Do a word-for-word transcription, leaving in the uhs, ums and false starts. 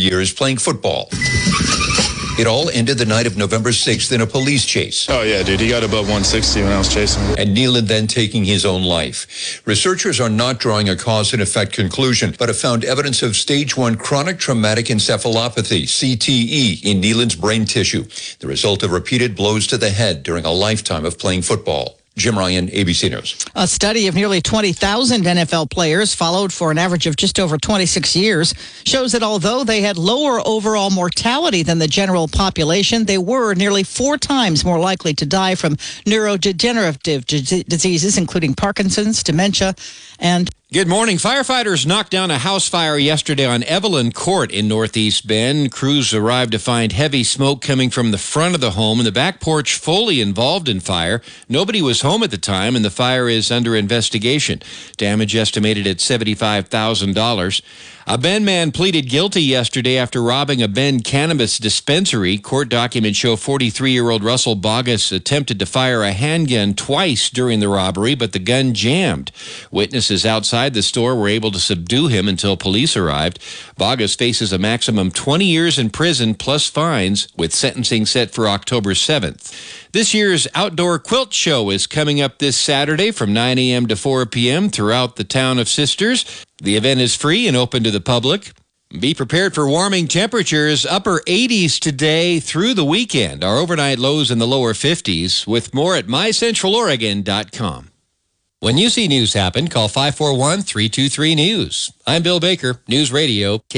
years playing football. It all ended the night of November sixth in a police chase. Oh, yeah, dude. He got above one sixty when I was chasing him. And Nealon then taking his own life. Researchers are not drawing a cause and effect conclusion, but have found evidence of stage one chronic traumatic encephalopathy, C T E, in Nealon's brain tissue, the result of repeated blows to the head during a lifetime of playing football. Jim Ryan, A B C News. A study of nearly twenty thousand N F L players, followed for an average of just over twenty-six years, shows that although they had lower overall mortality than the general population, they were nearly four times more likely to die from neurodegenerative d- diseases, including Parkinson's, dementia, and... Good morning. Firefighters knocked down a house fire yesterday on Evelyn Court in Northeast Bend. Crews arrived to find heavy smoke coming from the front of the home and the back porch fully involved in fire. Nobody was home at the time, and the fire is under investigation. Damage estimated at seventy-five thousand dollars. A Bend man pleaded guilty yesterday after robbing a Bend cannabis dispensary. Court documents show forty-three-year-old Russell Bogus attempted to fire a handgun twice during the robbery, but the gun jammed. Witnesses outside the store were able to subdue him until police arrived. Bogus faces a maximum twenty years in prison plus fines, with sentencing set for October seventh. This year's Outdoor Quilt Show is coming up this Saturday from nine a.m. to four p.m. throughout the town of Sisters. The event is free and open to the public. Be prepared for warming temperatures, upper eighties today through the weekend. Our overnight lows in the lower fifties, with more at my central oregon dot com. When you see news happen, call five four one, three two three, news. I'm Bill Baker, News Radio.